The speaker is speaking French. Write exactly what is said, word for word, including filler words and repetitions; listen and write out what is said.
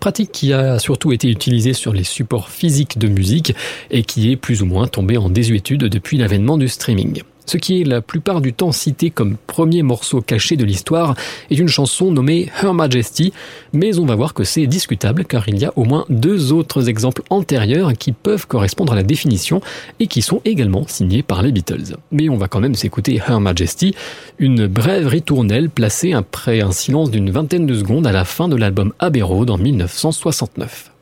pratique qui a surtout été utilisée sur les supports physiques de musique et qui est plus ou moins tombée en désuétude depuis l'avènement du streaming. Ce qui est la plupart du temps cité comme premier morceau caché de l'histoire est une chanson nommée Her Majesty, mais on va voir que c'est discutable car il y a au moins deux autres exemples antérieurs qui peuvent correspondre à la définition et qui sont également signés par les Beatles. Mais on va quand même s'écouter Her Majesty, une brève ritournelle placée après un silence d'une vingtaine de secondes à la fin de l'album Abbey Road en dix-neuf cent soixante-neuf.